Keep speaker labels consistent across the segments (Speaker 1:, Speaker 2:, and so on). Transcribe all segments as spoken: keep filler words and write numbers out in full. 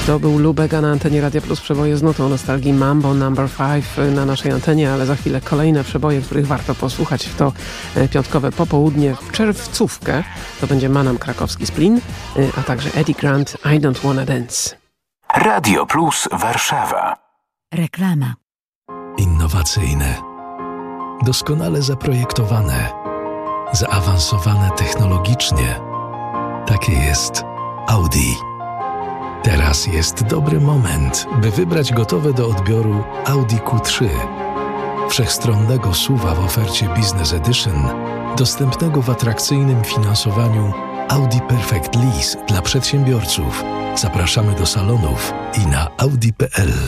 Speaker 1: To był Lubega na antenie Radia Plus. Przeboje z nutą nostalgii Mambo number five na naszej antenie, ale za chwilę kolejne przeboje, których warto posłuchać w to piątkowe popołudnie w czerwcówkę. To będzie Manam Krakowski Splin, a także Eddie Grant I Don't Wanna Dance.
Speaker 2: Radio Plus Warszawa.
Speaker 3: Reklama.
Speaker 4: Innowacyjne, doskonale zaprojektowane, zaawansowane technologicznie. Takie jest Audi. Teraz jest dobry moment, by wybrać gotowe do odbioru Audi Q trzy. Wszechstronnego S U V-a w ofercie Business Edition, dostępnego w atrakcyjnym finansowaniu Audi Perfect Lease dla przedsiębiorców. Zapraszamy do salonów i na audi kropka p l.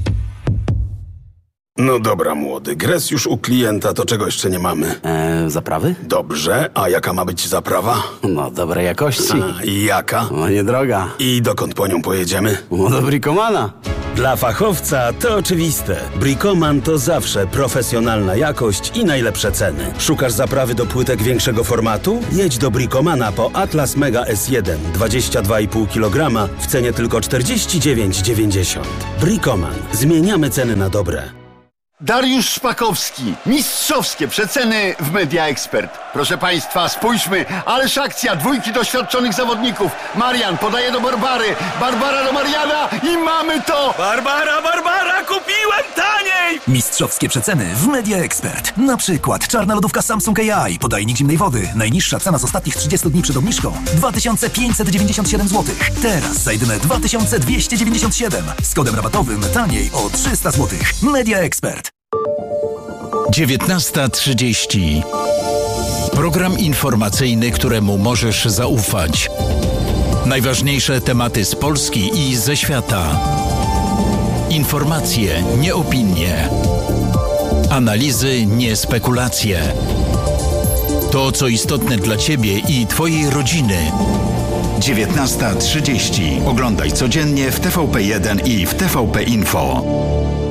Speaker 5: No dobra, młody. Gres już u klienta, to czego jeszcze nie mamy?
Speaker 6: Eee, zaprawy?
Speaker 5: Dobrze, a jaka ma być zaprawa?
Speaker 6: No, dobrej jakości.
Speaker 5: A, i jaka?
Speaker 6: No, niedroga.
Speaker 5: I dokąd po nią pojedziemy?
Speaker 6: No, do Bricomana.
Speaker 7: Dla fachowca to oczywiste. Bricoman to zawsze profesjonalna jakość i najlepsze ceny. Szukasz zaprawy do płytek większego formatu? Jedź do Bricomana po Atlas Mega S jeden dwadzieścia dwa i pół kilograma w cenie tylko czterdzieści dziewięć dziewięćdziesiąt. Bricoman. Zmieniamy ceny na dobre.
Speaker 8: Dariusz Szpakowski. Mistrzowskie przeceny w Media Expert. Proszę Państwa, spójrzmy, ależ akcja, dwójki doświadczonych zawodników. Marian podaje do Barbary, Barbara do Mariana i mamy to!
Speaker 7: Barbara, Barbara, kupiłem taniej!
Speaker 9: Mistrzowskie przeceny w Media Expert. Na przykład czarna lodówka Samsung A I, podajnik zimnej wody. Najniższa cena z ostatnich trzydziestu dni przed obniżką dwa tysiące pięćset dziewięćdziesiąt siedem złotych. Teraz za jedyne dwa tysiące dwieście dziewięćdziesiąt siedem. Z kodem rabatowym taniej o trzysta złotych. Media Expert.
Speaker 2: dziewiętnasta trzydzieści. Program informacyjny, któremu możesz zaufać. Najważniejsze tematy z Polski i ze świata. Informacje, nie opinie. Analizy, nie spekulacje. To, co istotne dla Ciebie i Twojej rodziny.
Speaker 10: dziewiętnasta trzydzieści. Oglądaj codziennie w T V P jeden i w T V P Info.